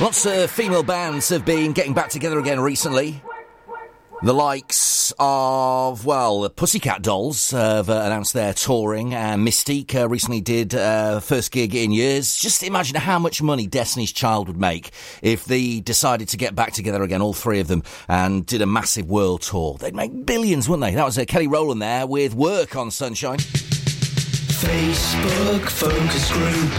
Lots of female bands have been getting back together again recently. The likes of, well, Pussycat Dolls have announced their touring, and Mystique recently did first gig in years. Just imagine how much money Destiny's Child would make if they decided to get back together again, all three of them, and did a massive world tour. They'd make billions, wouldn't they? That was Kelly Rowland there with Work on Sunshine. Facebook Focus Group.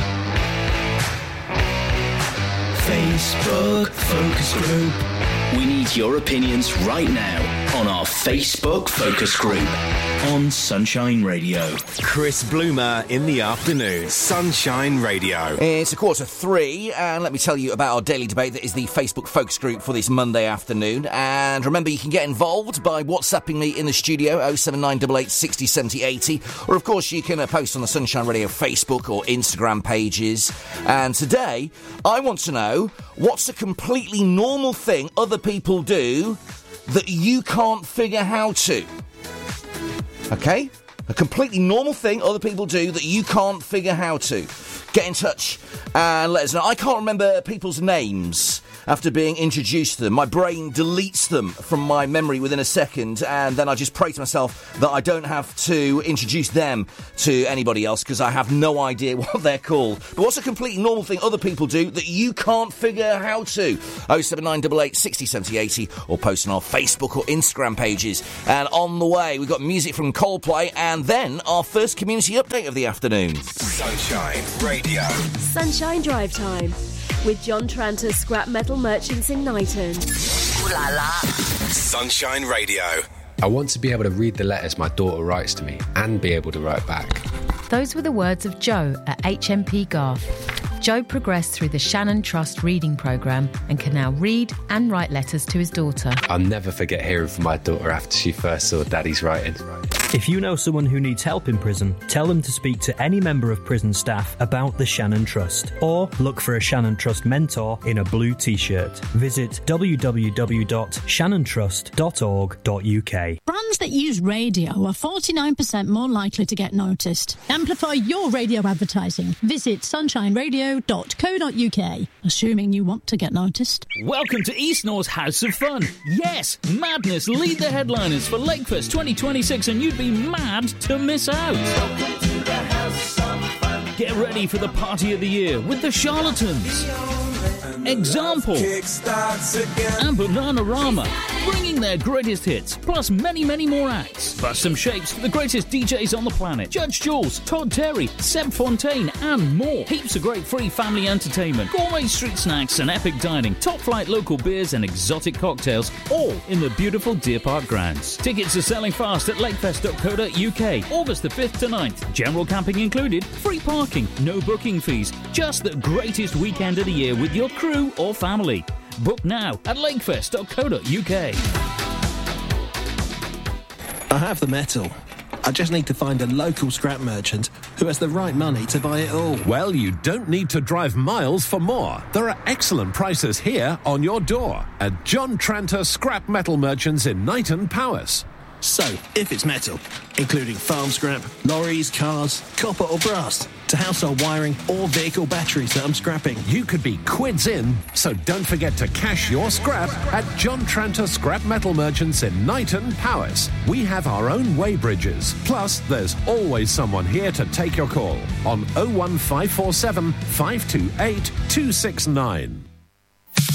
Facebook Focus Group. We need your opinions right now on our Facebook Focus Group on Sunshine Radio. Chris Bloomer in the afternoon, Sunshine Radio. It's 3:15, and let me tell you about our daily debate that is the Facebook Focus Group for this Monday afternoon. And remember, you can get involved by WhatsApping me in the studio, 07988 60 70 80, or of course you can post on the Sunshine Radio Facebook or Instagram pages. And today, I want to know, what's a completely normal thing other people do that you can't figure how to? Okay? A completely normal thing other people do that you can't figure how to. Get in touch and let us know. I can't remember people's names after being introduced to them. My brain deletes them from my memory within a second, and then I just pray to myself that I don't have to introduce them to anybody else because I have no idea what they're called. But what's a completely normal thing other people do that you can't figure how to? 07988 60 70 80, or post on our Facebook or Instagram pages. And on the way, we've got music from Coldplay, and then our first community update of the afternoon. Sunshine Radio. Sunshine Drive Time with John Tranter, Scrap Metal Merchants in Knighton. Ooh la la. Sunshine Radio. I want to be able to read the letters my daughter writes to me and be able to write back. Those were the words of Joe at HMP Garth. Joe progressed through the Shannon Trust reading programme and can now read and write letters to his daughter. I'll never forget hearing from my daughter after she first saw Daddy's writing. If you know someone who needs help in prison, tell them to speak to any member of prison staff about the Shannon Trust, or look for a Shannon Trust mentor in a blue t-shirt. Visit www.shannontrust.org.uk. Brands that use radio are 49% more likely to get noticed. Amplify your radio advertising. Visit sunshineradio.co.uk, assuming you want to get noticed. Welcome to East North's House of Fun. Yes, Madness lead the headliners for Lakefest 2026, and you'd be mad to miss out. Get ready for the party of the year with the Charlatans, Example, and Bananarama, bringing their greatest hits, plus many, many more acts. Plus some shapes for the greatest DJs on the planet. Judge Jules, Todd Terry, Seb Fontaine, and more. Heaps of great free family entertainment, gourmet street snacks and epic dining, top-flight local beers and exotic cocktails, all in the beautiful Deer Park grounds. Tickets are selling fast at lakefest.co.uk, August the 5th to 9th. General camping included, free parking, no booking fees. Just the greatest weekend of the year with your crew or family. Book now at lakefest.co.uk. I have the metal. I just need to find a local scrap merchant who has the right money to buy it all. Well, you don't need to drive miles for more. There are excellent prices here on your door at John Tranter Scrap Metal Merchants in Knighton Powys. So, if it's metal, including farm scrap, lorries, cars, copper or brass, to household wiring or vehicle batteries that I'm scrapping, you could be quids in, so don't forget to cash your scrap at John Tranter Scrap Metal Merchants in Knighton Powys. We have our own weighbridges, plus there's always someone here to take your call on 01547 528 269.